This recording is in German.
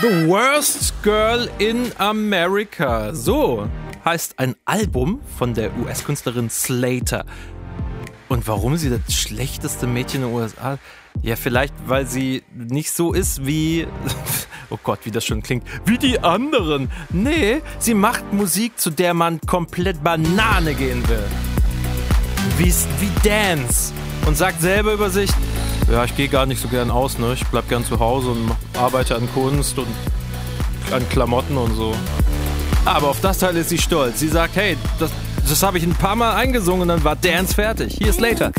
The Worst Girl in America. So heißt ein Album von der US-Künstlerin Slater. Und warum sie das schlechteste Mädchen in den USA? Ja, vielleicht, weil sie nicht so ist wie... Oh Gott, wie das schon klingt. Wie die anderen. Nee, sie macht Musik, zu der man komplett Banane gehen will. Wie Dance. Und sagt selber über sich, ja, ich gehe gar nicht so gern aus, ne? Ich bleib gern zu Hause und arbeite an Kunst und an Klamotten und so. Aber auf das Teil ist sie stolz. Sie sagt, hey, das habe ich ein paar Mal eingesungen und dann war Dance fertig. Hier ist Slater.